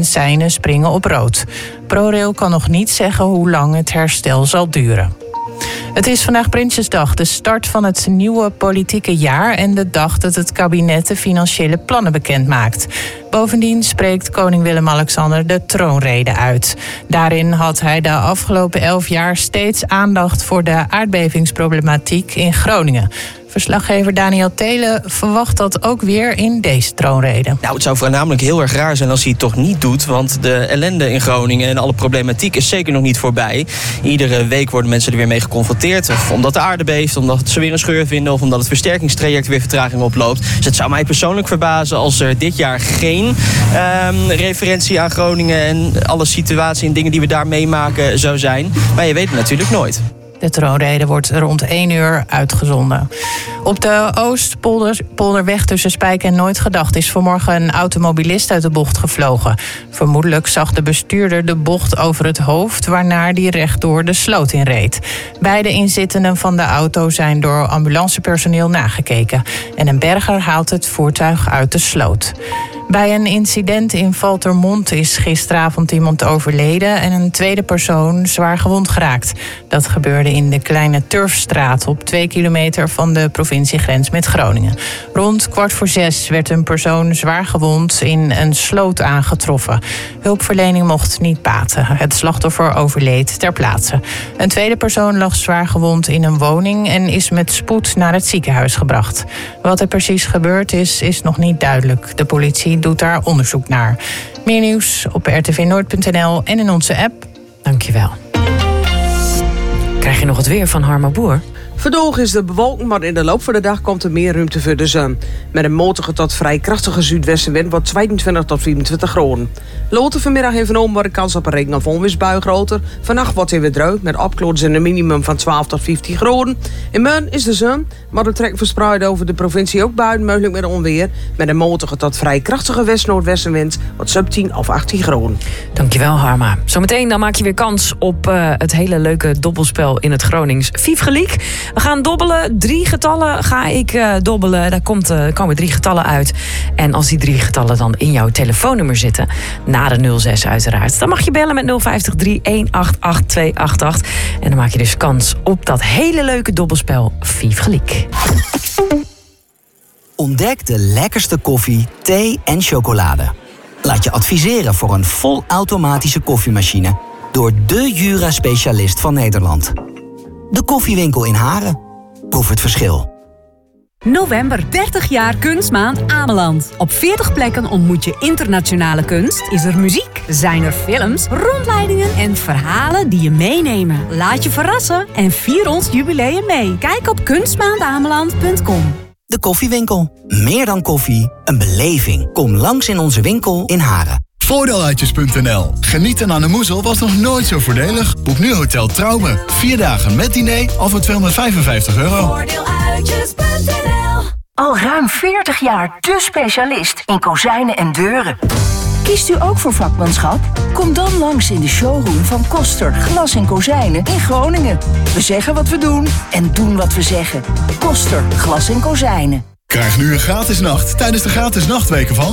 en seinen springen op rood. ProRail kan nog niet zeggen hoe lang het herstel zal duren. Het is vandaag Prinsjesdag, de start van het nieuwe politieke jaar en de dag dat het kabinet de financiële plannen bekendmaakt. Bovendien spreekt koning Willem-Alexander de troonrede uit. Daarin had hij de afgelopen 11 jaar steeds aandacht voor de aardbevingsproblematiek in Groningen. Verslaggever Daniel Telen verwacht dat ook weer in deze troonrede. Nou, het zou voornamelijk heel erg raar zijn als hij het toch niet doet. Want de ellende in Groningen en alle problematiek is zeker nog niet voorbij. Iedere week worden mensen er weer mee geconfronteerd. Of omdat de aarde beeft, omdat ze weer een scheur vinden, of omdat het versterkingstraject weer vertraging oploopt. Dus het zou mij persoonlijk verbazen als er dit jaar geen referentie aan Groningen en alle situatie en dingen die we daar meemaken zou zijn. Maar je weet het natuurlijk nooit. De troonrede wordt rond 1 uur uitgezonden. Op de Oostpolderweg tussen Spijk en Nooitgedacht is vanmorgen een automobilist uit de bocht gevlogen. Vermoedelijk zag de bestuurder de bocht over het hoofd, waarna die rechtdoor de sloot in reed. Beide inzittenden van de auto zijn door ambulancepersoneel nagekeken. En een berger haalt het voertuig uit de sloot. Bij een incident in Valthermond is gisteravond iemand overleden en een tweede persoon zwaar gewond geraakt. Dat gebeurde in de Kleine Turfstraat op 2 kilometer van de provinciegrens met Groningen. Rond 5:15 werd een persoon zwaar gewond in een sloot aangetroffen. Hulpverlening mocht niet baten. Het slachtoffer overleed ter plaatse. Een tweede persoon lag zwaar gewond in een woning en is met spoed naar het ziekenhuis gebracht. Wat er precies gebeurd is nog niet duidelijk. De politie doet daar onderzoek naar. Meer nieuws op rtvnoord.nl en in onze app. Dankjewel. Krijg je nog het weer van Harma Boer? Verdogen is de bewolking, maar in de loop van de dag komt er meer ruimte voor de zon. Met een matige tot vrij krachtige zuidwestenwind wordt 22 tot 24 graden. Later vanmiddag in Van wordt de kans op een regen- of onweersbui groter. Vannacht wordt het weer droog met opklaringen en een minimum van 12 tot 15 graden. In Meun is de zon, maar er trekken verspreid over de provincie ook buien, mogelijk met onweer. Met een matige tot vrij krachtige west-noordwestenwind wordt sub 10 of 18 graden. Dankjewel, Harma. Zometeen dan maak je weer kans op het hele leuke dobbelspel in het Gronings Vivgeliek. We gaan dobbelen. 3 getallen ga ik dobbelen. Daar komen 3 getallen uit. En als die 3 getallen dan in jouw telefoonnummer zitten, na de 06 uiteraard, dan mag je bellen met 050 318 288. En dan maak je dus kans op dat hele leuke dobbelspel Vivgeliek. Ontdek de lekkerste koffie, thee en chocolade. Laat je adviseren voor een volautomatische koffiemachine door de Jura-specialist van Nederland. De Koffiewinkel in Haren. Proef het verschil. November 30 jaar Kunstmaand Ameland. Op 40 plekken ontmoet je internationale kunst. Is er muziek? Zijn er films, rondleidingen en verhalen die je meenemen? Laat je verrassen en vier ons jubileum mee. Kijk op kunstmaandameland.com. De Koffiewinkel. Meer dan koffie, een beleving. Kom langs in onze winkel in Haren. Voordeeluitjes.nl. Genieten aan de Moezel was nog nooit zo voordelig. Boek nu Hotel Trouwen. 4 dagen met diner al voor €255. Voordeeluitjes.nl. Al ruim 40 jaar de specialist in kozijnen en deuren. Kiest u ook voor vakmanschap? Kom dan langs in de showroom van Koster Glas en Kozijnen in Groningen. We zeggen wat we doen en doen wat we zeggen. Koster Glas en Kozijnen. Krijg nu een gratis nacht tijdens de gratis nachtweken van